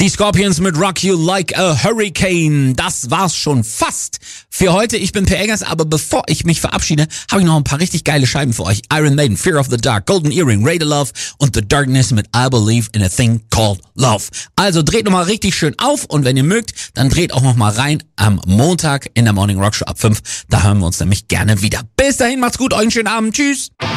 Die Scorpions mit Rock You Like a Hurricane. Das war's schon fast für heute. Ich bin Per Eggers, aber bevor ich mich verabschiede, habe ich noch ein paar richtig geile Scheiben für euch. Iron Maiden, Fear of the Dark, Golden Earring, Radar Love und The Darkness mit I Believe in a Thing Called Love. Also dreht nochmal richtig schön auf und wenn ihr mögt, dann dreht auch nochmal rein am Montag in der Morning Rock Show ab 5. Da hören wir uns nämlich gerne wieder. Bis dahin, macht's gut, euch einen schönen Abend. Tschüss.